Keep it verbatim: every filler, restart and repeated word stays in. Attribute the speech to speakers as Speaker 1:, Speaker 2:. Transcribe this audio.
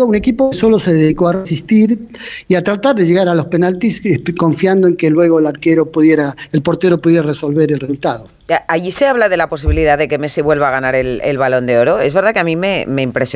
Speaker 1: equipo, un equipo que solo se dedicó a resistir y a tratar de llegar a los penaltis, confiando en que luego el arquero pudiera, el portero pudiera resolver el resultado.
Speaker 2: Allí se habla de la posibilidad de que Messi vuelva a ganar el, el Balón de Oro. Es verdad que a mí me, me impresionó